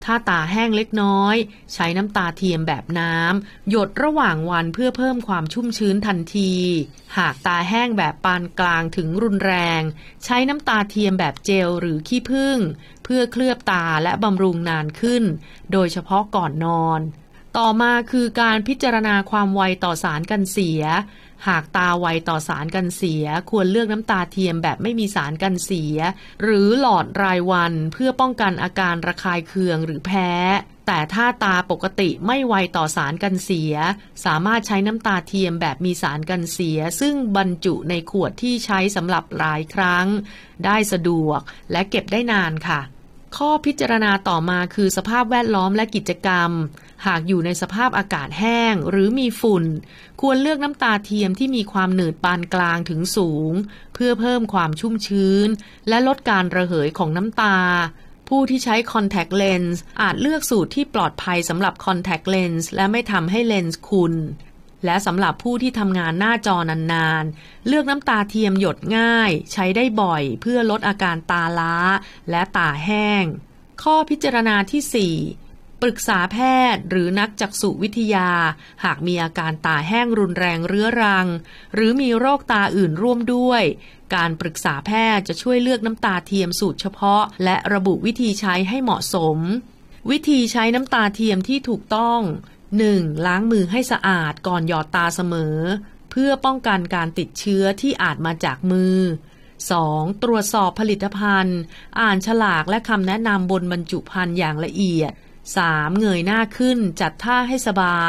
ถ้าตาแห้งเล็กน้อยใช้น้ำตาเทียมแบบน้ำหยดระหว่างวันเพื่อเพิ่มความชุ่มชื้นทันทีหากตาแห้งแบบปานกลางถึงรุนแรงใช้น้ำตาเทียมแบบเจลหรือขี้ผึ้งเพื่อเคลือบตาและบำรุงนานขึ้นโดยเฉพาะก่อนนอนต่อมาคือการพิจารณาความไวต่อสารกันเสียหากตาไวต่อสารกันเสียควรเลือกน้ำตาเทียมแบบไม่มีสารกันเสียหรือหลอดรายวันเพื่อป้องกันอาการระคายเคืองหรือแพ้แต่ถ้าตาปกติไม่ไวต่อสารกันเสียสามารถใช้น้ำตาเทียมแบบมีสารกันเสียซึ่งบรรจุในขวดที่ใช้สำหรับหลายครั้งได้สะดวกและเก็บได้นานค่ะข้อพิจารณาต่อมาคือสภาพแวดล้อมและกิจกรรมหากอยู่ในสภาพอากาศแห้งหรือมีฝุ่นควรเลือกน้ำตาเทียมที่มีความหนืดปานกลางถึงสูงเพื่อเพิ่มความชุ่มชื้นและลดการระเหยของน้ำตาผู้ที่ใช้ contact lens อาจเลือกสูตรที่ปลอดภัยสำหรับ contact lens และไม่ทำให้เลนส์ขุ่นและสำหรับผู้ที่ทำงานหน้าจอนานๆเลือกน้ำตาเทียมหยดง่ายใช้ได้บ่อยเพื่อลดอาการตาล้าและตาแห้งข้อพิจารณาที่ 4 ปรึกษาแพทย์หรือนักจักษุวิทยาหากมีอาการตาแห้งรุนแรงเรื้อรังหรือมีโรคตาอื่นร่วมด้วยการปรึกษาแพทย์จะช่วยเลือกน้ำตาเทียมสูตรเฉพาะและระบุวิธีใช้ให้เหมาะสมวิธีใช้น้ำตาเทียมที่ถูกต้อง 1. ล้างมือให้สะอาดก่อนหยอดตาเสมอเพื่อป้องกันการติดเชื้อที่อาจมาจากมือ 2. ตรวจสอบผลิตภัณฑ์อ่านฉลากและคำแนะนำบนบรรจุภัณฑ์อย่างละเอียด 3. เงยหน้าขึ้นจัดท่าให้สบาย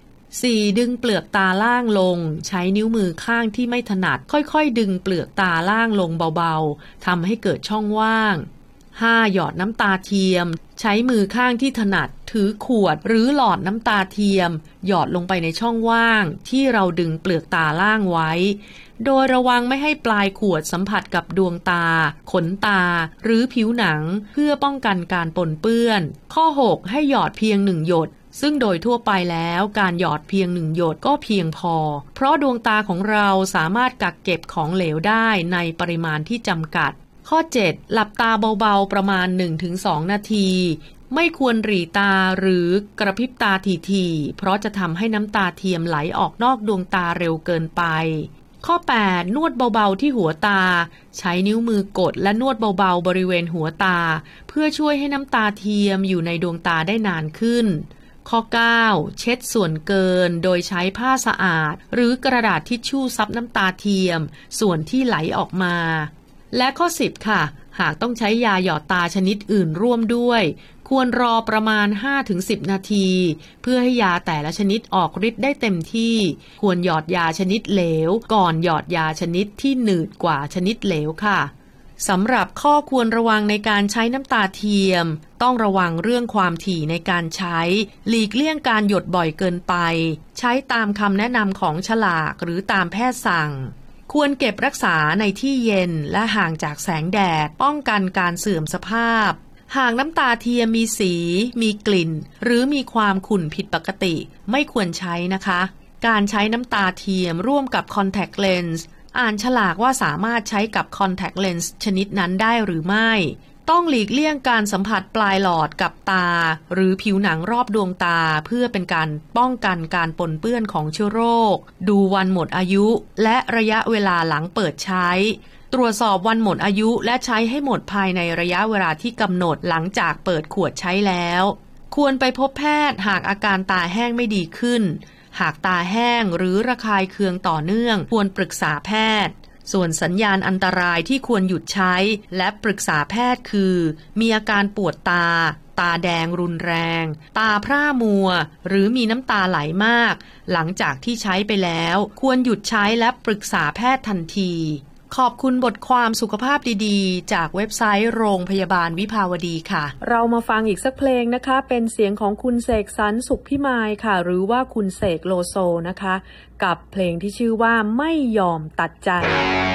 4. ดึงเปลือกตาล่างลงใช้นิ้วมือข้างที่ไม่ถนัดค่อยๆดึงเปลือกตาล่างลงเบาๆทำให้เกิดช่องว่าง 5. หยอดน้ำตาเทียมใช้มือข้างที่ถนัดถือขวดหรือหลอดน้ำตาเทียมหยอดลงไปในช่องว่างที่เราดึงเปลือกตาล่างไว้โดยระวังไม่ให้ปลายขวดสัมผัสกับดวงตาขนตาหรือผิวหนังเพื่อป้องกันการปนเปื้อนข้อ 6 ให้หยอดเพียง1 หยดซึ่งโดยทั่วไปแล้วการหยอดเพียง1 หยดก็เพียงพอเพราะดวงตาของเราสามารถกักเก็บของเหลวได้ในปริมาณที่จำกัดข้อ 7 หลับตาเบาๆประมาณ 1-2 นาทีไม่ควรหรี่ตาหรือกระพริบตาถี่ๆเพราะจะทำให้น้ำตาเทียมไหลออกนอกดวงตาเร็วเกินไปข้อ 8 นวดเบาๆที่หัวตาใช้นิ้วมือกดและนวดเบาๆบริเวณหัวตาเพื่อช่วยให้น้ำตาเทียมอยู่ในดวงตาได้นานขึ้นข้อ 9 เช็ดส่วนเกินโดยใช้ผ้าสะอาดหรือกระดาษทิชชู่ซับน้ำตาเทียมส่วนที่ไหลออกมาและข้อ 10 ค่ะหากต้องใช้ยาหยอดตาชนิดอื่นร่วมด้วยควรรอประมาณ 5-10 นาทีเพื่อให้ยาแต่ละชนิดออกฤทธิ์ได้เต็มที่ควรหยอดยาชนิดเหลวก่อนหยอดยาชนิดที่หนืดกว่าชนิดเหลวค่ะสำหรับข้อควรระวังในการใช้น้ำตาเทียมต้องระวังเรื่องความถี่ในการใช้หลีกเลี่ยงการหยดบ่อยเกินไปใช้ตามคำแนะนำของฉลากหรือตามแพทย์สั่งควรเก็บรักษาในที่เย็นและห่างจากแสงแดดป้องกันการเสื่อมสภาพหากน้ำตาเทียมมีสีมีกลิ่นหรือมีความขุ่นผิดปกติไม่ควรใช้นะคะการใช้น้ำตาเทียมร่วมกับ contact lens อ่านฉลากว่าสามารถใช้กับ contact lens ชนิดนั้นได้หรือไม่ต้องหลีกเลี่ยงการสัมผัสปลายหลอดกับตาหรือผิวหนังรอบดวงตาเพื่อเป็นการป้องกันการปนเปื้อนของเชื้อโรคดูวันหมดอายุและระยะเวลาหลังเปิดใช้ตรวจสอบวันหมดอายุและใช้ให้หมดภายในระยะเวลาที่กำหนดหลังจากเปิดขวดใช้แล้วควรไปพบแพทย์หากอาการตาแห้งไม่ดีขึ้นหากตาแห้งหรือระคายเคืองต่อเนื่องควรปรึกษาแพทย์ส่วนสัญญาณอันตรายที่ควรหยุดใช้และปรึกษาแพทย์คือมีอาการปวดตาตาแดงรุนแรงตาพร่ามัวหรือมีน้ำตาไหลมากหลังจากที่ใช้ไปแล้วควรหยุดใช้และปรึกษาแพทย์ทันทีขอบคุณบทความสุขภาพดีๆจากเว็บไซต์โรงพยาบาลวิภาวดีค่ะเรามาฟังอีกสักเพลงนะคะเป็นเสียงของคุณเสกสรรสุขพิมายค่ะหรือว่าคุณเสกโลโซนะคะกับเพลงที่ชื่อว่าไม่ยอมตัดใจ